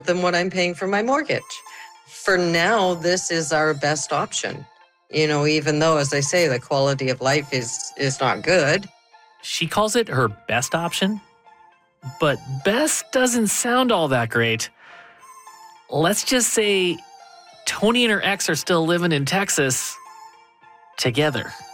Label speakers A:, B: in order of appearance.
A: than what I'm paying for my mortgage. For now, this is our best option. Even though, as I say, the quality of life is not good.
B: She calls it her best option, but best doesn't sound all that great. Let's just say Tony and her ex are still living in Texas together.